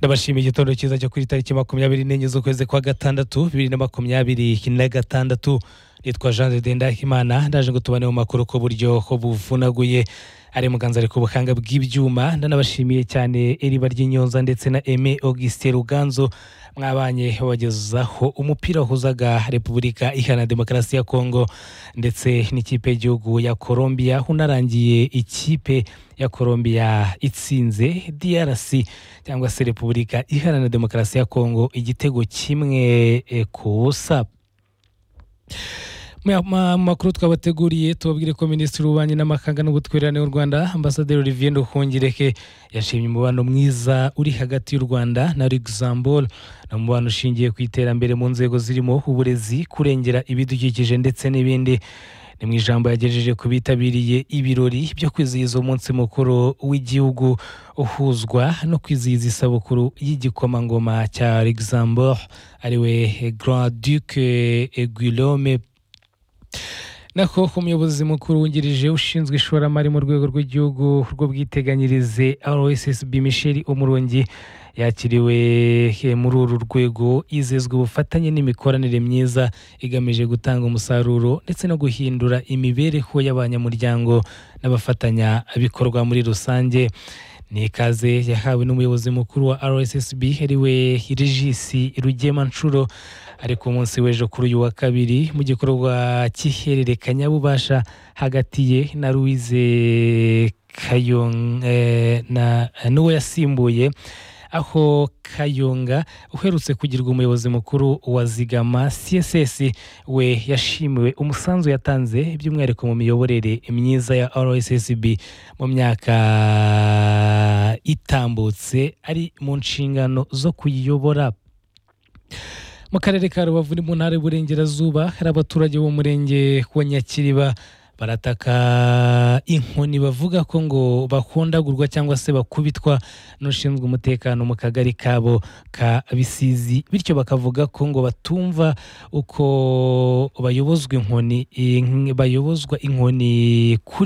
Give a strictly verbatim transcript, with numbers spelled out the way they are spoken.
ndabashimiye igitondo cyiza cyo kuri tariki makumyabiri n'enye z'ukwezi kwa gatandatu bibiri na makumyabiri na gatandatu. Nitwa Jean de Ndahimana, ndaje ngo tubane mu makuru ko buryo ko buvunaguye ari muganza ari ku buhanga bw'ibyuma. Ndanabashimiye cyane Eriba ry'inyonza ndetse na Aime Augustin Ruganzo mwabanye bagezaho umupira uhuzaga Repubulika Iharanira Demokarasi ya Kongo ndetse n'ikipe y'igihugu ya Colombia. Unarangiye ikipe ya Colombia itsinze D R C cyangwa se Repubulika Iharanira Demokarasi ya Kongo igitego kimwe e, ku busa. Mu makuru twabateguriye tubabwire ko Minisitiri w'Ububanyi n'Amahanga n'Ubutwererane w'u Rwanda Ambasaderi Olivier Nduhungirehe yashimye umubano mwiza uri hagati y'u Rwanda na Luxembourg, na umubano ushingiye ku iterambere mu nzego zirimo uburezi, kurengera ibidukikije ndetse n'ibindi. Ni mu ijambo yagejeje ku bitabiriye ibirori byo kwizihiza umunsi mukuru w'igihugu uhuzwa no kwizihiza isabukuru y'igikomangoma cya Luxembourg ariwe Grand Duc Guillaume. Nako umuyobozi mukuru wungirije ushinzwe ishoramari mu rwego rw'igihugu rw'ubwiteganyirize R S S B Michel Umurongi yakiriwe muri uru rwego izezwe ubufatanye n'imikoranire myiza igamije gutanga umusaruro ndetse no guhindura imibereho y'abanyamuryango n'abafatanya bikorwa muri rusange. Ni ikaze yahawe n'umuyobozi mukuru wa R S S B ariwe Regis Rugemanshuro ari ku munsi w'ejo kuri uyu wa kabiri mu gikorwa cy'ihererekanyabubasha hagati ye na Louise Kayonga eh, na n'uwo yasimbuye, aho Kayonga uherutse kugirwa umuyobozi mukuru wa Zigama C S S we yashimiwe umusanzu yatanze by'umwihariko mu miyoborere myiza ya R S S B mu myaka itambutse ari mu nshingano zo kuyiyobora. Mu karere ka Rubavu mu ntara y'Uburengerazuba hari abaturage bo mu murenge wa Nyakiriba barataka inkoni bavuga ko ngo bakondagurwa cyangwa se bakubitwa n'ushinzwe umutekano mu kagari kabo ka Bisizi, bityo bakavuga ko ngo batumva uko bayobozwa inkoni bayobozwa inkoni kuri